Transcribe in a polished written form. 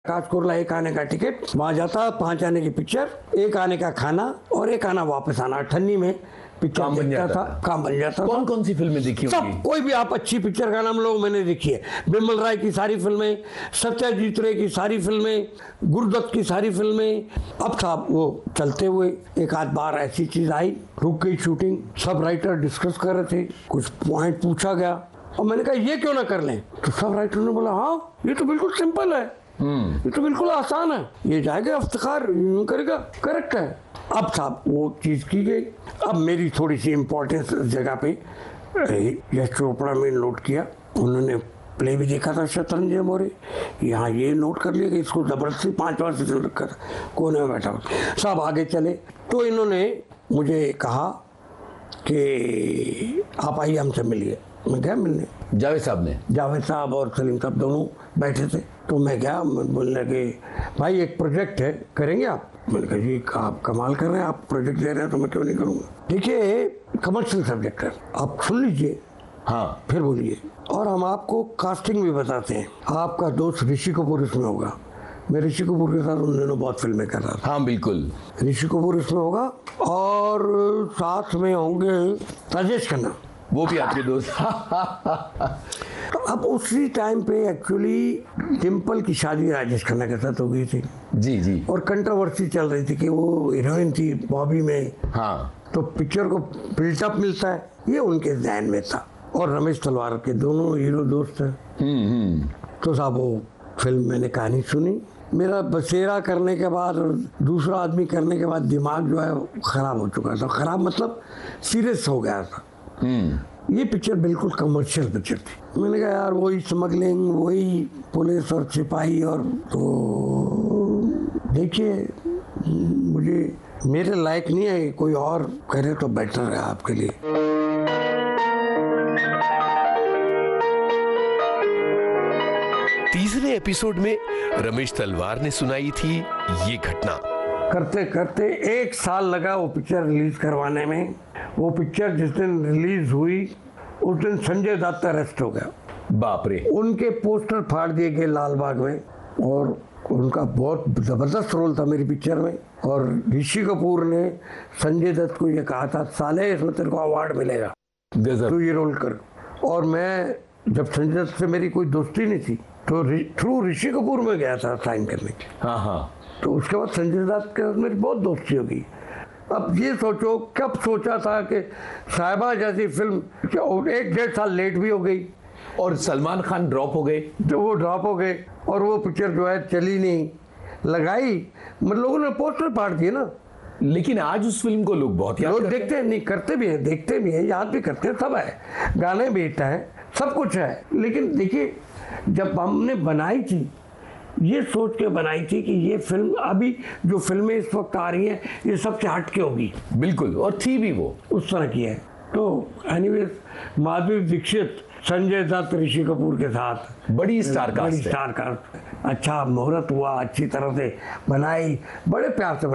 कांचकुरला एक आने का टिकट, वहाँ जाता 5 आने की पिक्चर, एक आने का खाना और एक आना वापस आना। अठन्नी में पिक्चर काम बन जाता था, काम बन जाता। कौन कौन सी फिल्में देखी होंगी? सब, कोई भी आप अच्छी पिक्चर का नाम लो, मैंने देखी है। बिमल राय की सारी फिल्में, सत्यजीत रे की सारी फिल्में, गुरुदत्त की सारी फिल्में। अब साहब वो चलते हुए एक आध बार ऐसी चीज आई, रुक गई शूटिंग, सब राइटर डिस्कस कर रहे थे, कुछ पॉइंट पूछा गया और मैंने कहा ये क्यों ना कर लें, तो सब राइटर ने बोला हाँ ये तो बिल्कुल सिंपल है, ये तो बिल्कुल आसान है, ये जाएगा इफ्तिखार यूं करेगा, करेक्ट है। अब साहब वो चीज़ की गई। अब मेरी थोड़ी सी इम्पोर्टेंस जगह पे यश चोपड़ा में नोट किया, उन्होंने प्ले भी देखा था शतरंज मोरे, यहाँ ये नोट कर लिया कि इसको जबरदस्ती 5 बार से रखा था, कोने में बैठा हुआ। सब आगे चले तो इन्होंने मुझे कहा कि आप आइए हमसे मिलिए। मैं गया मिलने, जावेद साहब और सलीम साहब दोनों बैठे थे। तो मैं गया, बोलने लगे भाई एक प्रोजेक्ट है, करेंगे आप? मैंने कहा जी आप कमाल कर रहे हैं, आप प्रोजेक्ट दे रहे हैं तो मैं क्यों नहीं करूँगा। देखिए कमर्शियल सब्जेक्ट है, आप सुन लीजिए, हाँ फिर बोलिए, और हम आपको कास्टिंग भी बताते हैं। आपका दोस्त ऋषि कपूर इसमें होगा। मैं ऋषि कपूर के साथ उन दिनों बहुत फिल्में कर रहा था। हाँ बिल्कुल, ऋषि कपूर इसमें होगा और साथ में होंगे राजेश खन्ना, वो भी आपके दोस्त। तो अब उसी टाइम पे एक्चुअली डिम्पल की शादी राजेश खन्ना के साथ हो गई थी। जी जी। और कंट्रोवर्सी चल रही थी कि वो हीरोइन थी बॉबी में, हाँ, तो पिक्चर को बिल्टअप मिलता है, ये उनके ध्यान में था। और रमेश तलवार के दोनों हीरो दोस्त हैं। तो साहब वो फिल्म मैंने कहानी सुनी, मेरा बसेरा करने के बाद और दूसरा आदमी करने के बाद दिमाग जो है खराब हो चुका था। खराब मतलब सीरियस हो गया था। ये पिक्चर बिल्कुल कमर्शियल पिक्चर थी। मैंने कहा यार वही स्मगलिंग, वही पुलिस और सिपाही, और तो देखिए मुझे मेरे लायक नहीं है, कोई और करे तो बेटर है आपके लिए। तीसरे एपिसोड में रमेश तलवार ने सुनाई थी ये घटना। करते करते 1 साल लगा वो पिक्चर रिलीज करवाने में। वो पिक्चर जिस दिन रिलीज हुई उस दिन संजय दत्त अरेस्ट हो गया। बाप रे। उनके पोस्टर फाड़ दिए गए लाल बाग में, और उनका बहुत ज़बरदस्त रोल था मेरी पिक्चर में। और ऋषि कपूर ने संजय दत्त को ये कहा था साले इसमें तेरे को अवार्ड मिलेगा, तू ये रोल कर। और मैं जब संजय दत्त से मेरी कोई दोस्ती नहीं थी तो थ्रू ऋषि कपूर में गया था साइन करने के। हाँ हाँ। तो उसके बाद संजय दत्त के साथ मेरी बहुत दोस्ती हो गई। अब ये सोचो कब सोचा था कि साहिबा जैसी फिल्म 1-1.5 साल लेट भी हो गई और सलमान खान ड्रॉप हो गए, तो वो ड्रॉप हो गए और वो पिक्चर जो है चली नहीं, लगाई, मतलब लोगों ने पोस्टर फाड़ दिए ना। लेकिन आज उस फिल्म को लोग बहुत याद करते देखते हैं, नहीं करते भी हैं, देखते भी हैं, याद भी करते हैं, सब है, गाने भी हिट हैं, सब कुछ है। लेकिन देखिए जब हमने बनाई थी, ये सोच के बनाई थी कि ये फिल्म, अभी जो फिल्में इस वक्त आ रही हैं ये सबसे हट के होगी। बिल्कुल, और थी भी वो उस तरह की है। तो एनीवेज माधुरी दीक्षित, संजय दत्त, ऋषि कपूर के साथ बड़ी स्टार कास्ट, अच्छा मुहूर्त हुआ, अच्छी तरह से बनाई, बड़े प्यार से